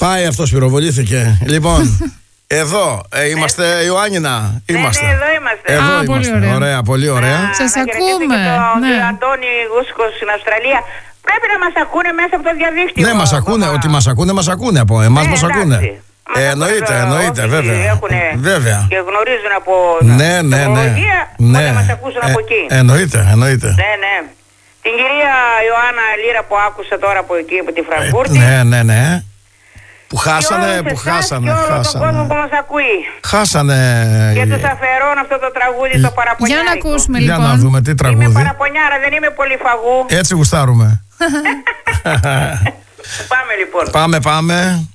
Πάει αυτός, πυροβολήθηκε. Λοιπόν, εδώ είμαστε, Ιωάννινα. Είμαστε. Ναι, εδώ είμαστε. Εδώ πολύ είμαστε. ωραία. Ωραία, πολύ ωραία. Σας Να ακούμε, χαιρετήσω και τον ναι. κύριο Αντώνη Γούσκο στην Αυστραλία. Πρέπει να μας ακούνε μέσα από το διαδίκτυο. Ναι, μας ακούνε. ακόμα. Ότι μας ακούνε από εμάς, Ναι, μας εντάξει. ακούνε. Μας Εννοείται, ακούνε, εννοείται, όσοι βέβαια. έχουνε Βέβαια. Και γνωρίζουν από Ναι, ναι, ναι. τεχνολογία, Ναι. όταν μας ακούσουν από εκεί. Εννοείται, εννοείται. Ναι, ναι. Την κυρία Ιωάννα Λύρα που άκουσα τώρα από εκεί, από τη Φραγκούρτη. Ναι, ναι, ναι. Που χάσανε, Και όλους που εσάς χάσανε, και όλο τον κόσμο χάσανε. που μας ακούει. Χάσανε. Και τους αφαιρώνω αυτό το τραγούδι το παραπονιάρικο. Για να ακούσουμε Για λοιπόν. να δούμε τι Είμαι τραγούδι. παραπονιάρα, δεν είμαι πολύ φαγού. Έτσι γουστάρουμε. Πάμε λοιπόν. Πάμε.